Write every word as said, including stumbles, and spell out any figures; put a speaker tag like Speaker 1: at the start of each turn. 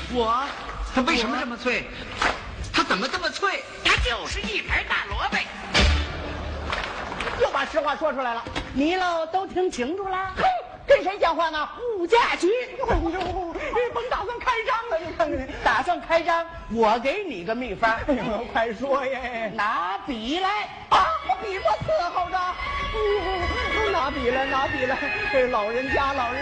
Speaker 1: 我
Speaker 2: 它为什么这么脆？它怎么这么脆？
Speaker 1: 它就是一盘大萝卜。
Speaker 3: 又把实话说出来了，
Speaker 1: 你喽都听清楚了？
Speaker 3: 哼，跟谁讲话呢？
Speaker 1: 物价局。
Speaker 3: 哎呦，你甭打算开张了，你看看你。
Speaker 1: 打算开张，我给你个秘方。
Speaker 3: 哎呦，快说耶！
Speaker 1: 拿笔来
Speaker 3: 啊，我笔我伺候着。嗯拿笔来，拿笔来，这老人家，老人。